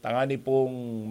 tangani pong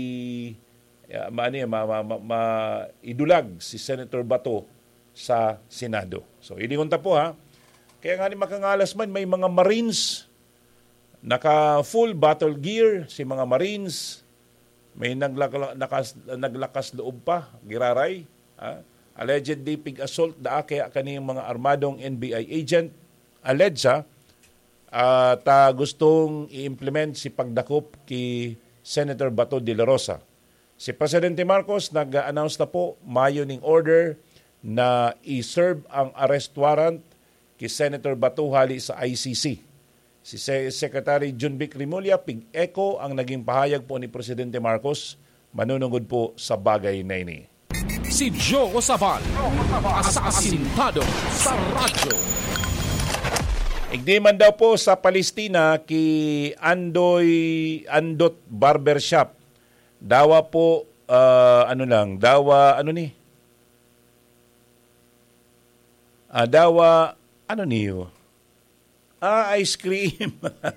maidulag si Senator Bato sa Senado. So, iningunta po ha. Kaya nga ni makangalas man, may mga Marines, naka-full battle gear si mga Marines, may naglakas loob pa, giraray. Allegedly pig assault da kaya kaniyang mga armadong NBI agent, alleged at gustong i-implement si pagdakop kay Senator Bato de la Rosa. Si Presidente Marcos nag-announce na po mayoning order na i-serve ang arrest warrant kay Senator Bato hali sa ICC. Si Secretary Junvic Rimulya, pig-echo ang naging pahayag po ni Presidente Marcos, manunungod po sa bagay na ini. Si Joe Osabal, asasintado sa radyo. Igdiman daw po sa Palestina ki Andot Barbershop. Dawa po, ice cream.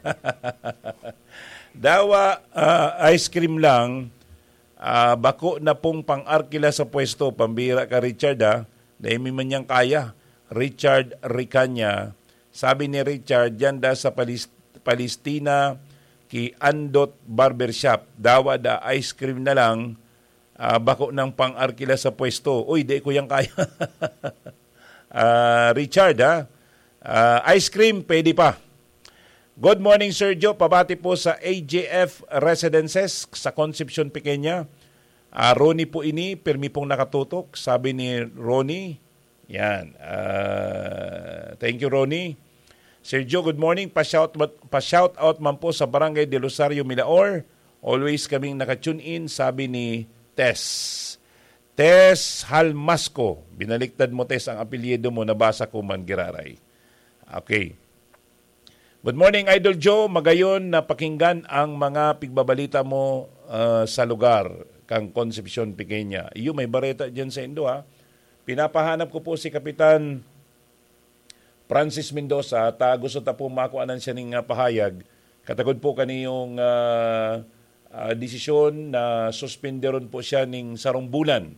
Dawa ice cream lang. Bako na pong pang-arkila sa pwesto. Pambira ka Richard Dahil man niyang kaya. Richard Ricanya. Sabi ni Richard, yan da sa Palestina ki Andot Barbershop. Dawa da ice cream na lang. Bako ng pang-arkila sa pwesto. Uy, di ko yang kaya. Richard ice cream, pwede pa. Good morning, Sir Joe. Pabati po sa AJF Residences sa Concepcion Pequeña. Ronnie po ini, permi pong nakatutok. Sabi ni Ronnie. Yan. Thank you, Ronnie. Sir Joe, good morning. Pa-shout out man po sa Barangay de Rosario, Milaor. Always kaming nakatune in, sabi ni Tess. Tess Halmasco. Binaliktad mo, Tess, ang apelyido mo. Nabasa ko man, giraray. Okay. Good morning, Idol Joe. Magayon na pakinggan ang mga pigbabalita mo sa lugar kang Concepcion Pequeña. Iyo, may bareta dyan sa Indo Pinapahanap ko po si Kapitan Francis Mendoza at gusto ta po makuanan siya ng pahayag. Katagod po kaniyong desisyon na suspenderon po siya ng sarong bulan.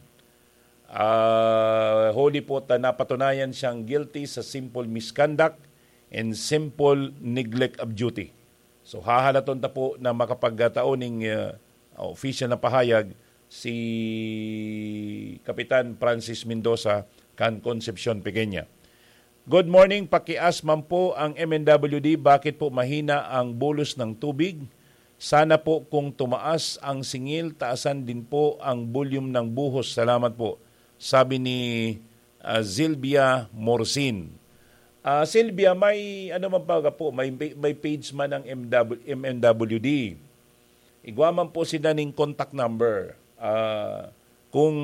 Huli po napatunayan siyang guilty sa simple misconduct and simple neglect of duty. So hahalaton ta po na makapagtaon ng official na pahayag si Kapitan Francis Mendoza kan Concepcion Pequeña. Good morning, pakias man po ang MNWD, bakit po mahina ang bulos ng tubig? Sana po kung tumaas ang singil, taasan din po ang volume ng buhos. Salamat po. Sabi ni Zilvia Morsin. Sylvia, may may page man ng MNWD. Igwaman po sila ng contact number. Kung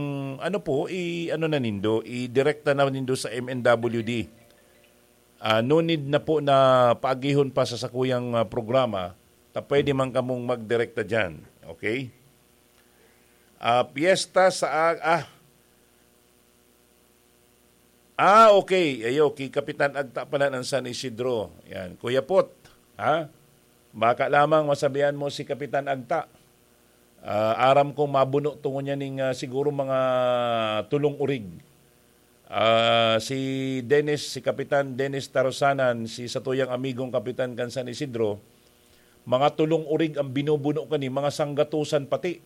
i-direkta na nindo sa MNWD. No need na po na paagihon pa sa sakuyang programa. Pwede man kamong magdirekta dyan. Okay? Piyesta sa okay. Ayo, kay Kapitan Agta pala ng San Isidro. Yan. Kuya Pot, baka lamang masabihan mo si Kapitan Agta. Aram kong mabuno tungo niya ng siguro mga tulong urig. Si Kapitan Dennis Tarosanan, si satuyang amigong Kapitan kan San Isidro, mga tulong urig ang binubuno kani, mga sanggatusan pati.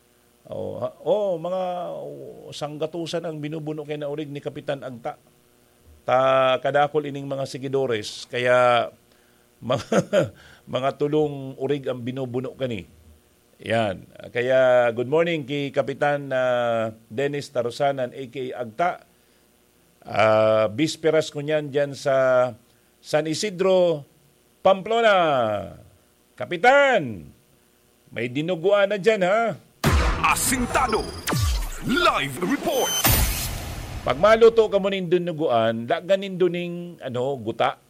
Mga sanggatusan ang binubuno kay na urig ni Kapitan Agta. Kadakol ining mga seguidores, kaya mga tulong urig ang binubuno kani. Yan. Kaya good morning kay Kapitan Dennis Tarosanan aka Agta. Bisperas ko niyan dyan sa San Isidro, Pamplona. Kapitan, may dinuguan na dyan Asintado Live Report. Pag maluto ka mo ng dinuguan, laganin doon ng guta.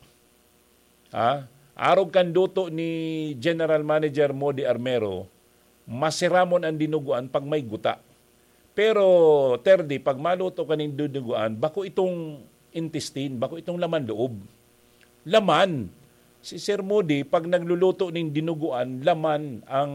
Arog kan duto ni General Manager Modi Armero, masiramon ang dinuguan pag may guta. Pero, Terdi, pag maluto ka ng dinuguan, bako itong intestine, bako itong laman loob. Laman. Si Sir Modi, pag nagluluto ng dinuguan, laman ang